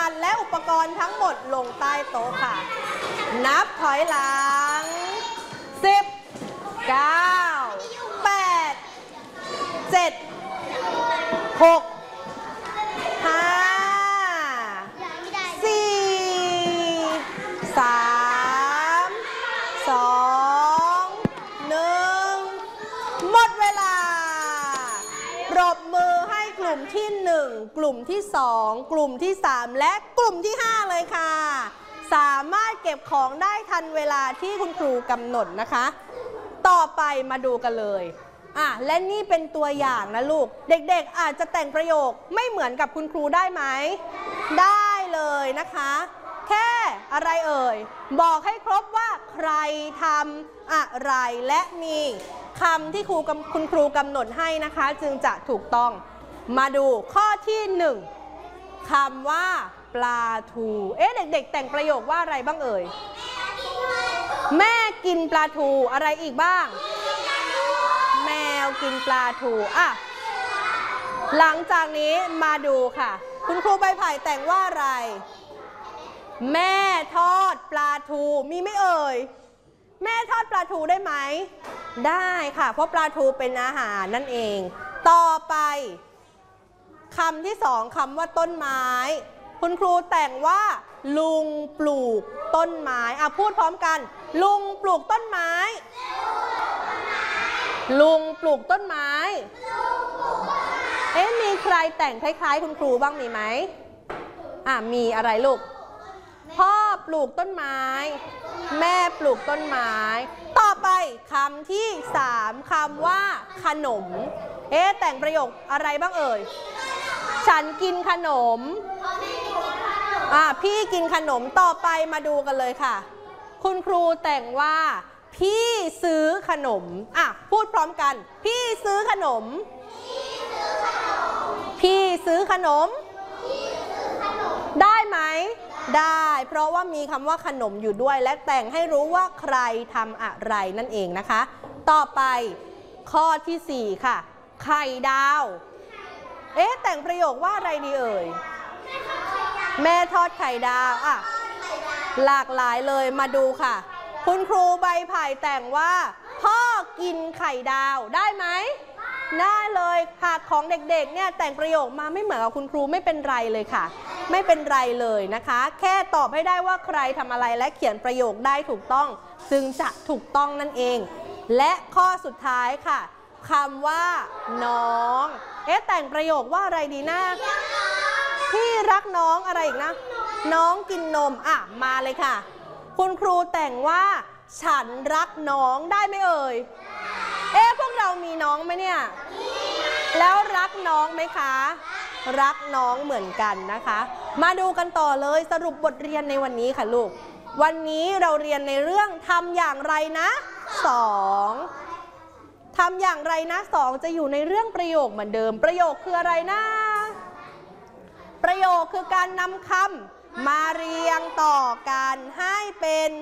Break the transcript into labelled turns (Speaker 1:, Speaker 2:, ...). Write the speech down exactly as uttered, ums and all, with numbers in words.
Speaker 1: ดและอุปกรณ์ทั้งหมดลงใต้โต๊ะค่ะนับถอยหลังสิบ เก้า แปด เจ็ด หก ห้า สี่ สาม สอง หนึ่งหมดเวลาปรบมือให้กลุ่มที่หนึ่งกลุ่มที่สองกลุ่มที่สามและกลุ่มที่ห้าเลยค่ะสามารถเก็บของได้ทันเวลาที่คุณครูกำหนดนะคะต่อไปมาดูกันเลยอ่ะและนี่เป็นตัวอย่างนะลูกเด็กๆอาจจะแต่งประโยคไม่เหมือนกับคุณครูได้ไหมได้เลยนะคะแค่อะไรเอ่ยบอกให้ครบว่าใครทำอะไรและมีคำที่ครูคุณครูกำหนดให้นะคะจึงจะถูกต้องมาดูข้อที่หนึ่งคำว่าปลาทูเอ๊ะเด็กๆแต่งประโยคว่าอะไรบ้างเอ่ยแม่กินปลาทูอะไรอีกบ้างแมวกินปลาทูอ่ะหลังจากนี้มาดูค่ะคุณครูใบไผ่แต่งว่าอะไรแม่ทอดปลาทูมีไหมเอ่ยแม่ทอดปลาทูได้ไหมได้ค่ะเพราะปลาทูเป็นอาหารนั่นเองต่อไปคำที่สองคำว่าต้นไม้คุณครูแต่งว่าลุงปลูกต้นไม้อ่ะพูดพร้อมกันลุงปลูกต้นไม้ลุงปลูกต้นไม้เอ๊ะมีใครแต่งคล้ายๆคุณครูบ้างมีไหมอ่ะมีอะไรลูกพ่อปลูกต้นไม้แม่ปลูกต้นไม้ต่อไปคำที่สามคำว่าขนมเอ๊ะแต่งประโยคอะไรบ้างเอ่ยฉันกินขนมอ่ะพี่กินขนมต่อไปมาดูกันเลยค่ะคุณครูแต่งว่าพี่ซื้อขนมอ่ะพูดพร้อมกันพี่ซื้อขนมพี่ซื้อขนมได้ไหมได้เพราะว่ามีคำว่าขนมอยู่ด้วยและแต่งให้รู้ว่าใครทำอะไรนั่นเองนะคะต่อไปข้อที่สี่ค่ะไข่ดาวเอ๊ะแต่งประโยคว่าอะไรดีเอ่ยแม่ทอดไข่ดาวอ่ะหลากหลายเลยมาดูค่ะคุณครูใบไผ่แต่งว่าพ่อกินไข่ดาวได้ไหมได้เลยหากของเด็กๆเนี่ยแต่งประโยคมาไม่เหมือนกับคุณครูไม่เป็นไรเลยค่ะไม่เป็นไรเลยนะคะแค่ตอบให้ได้ว่าใครทำอะไรและเขียนประโยคได้ถูกต้องจึงจะถูกต้องนั่นเองและข้อสุดท้ายค่ะคำว่าน้องเอ๊ะแต่งประโยคว่าอะไรดีนะพี่รักน้องอะไรอีกนะน้องกินนมอ่ะมาเลยค่ะคุณครูแต่งว่าฉันรักน้องได้ไหมเอ่ยเอ๊ะพวกเรามีน้องไหมเนี่ยแล้วรักน้องไหมคะรักน้องเหมือนกันนะคะมาดูกันต่อเลยสรุปบทเรียนในวันนี้ค่ะลูกวันนี้เราเรียนในเรื่องทำอย่างไรนะสองทำอย่างไรนะสองจะอยู่ในเรื่องประโยคเหมือนเดิมประโยคคืออะไรนะประโยคคือการนำคำมาเรียงต่อกันให้เป็น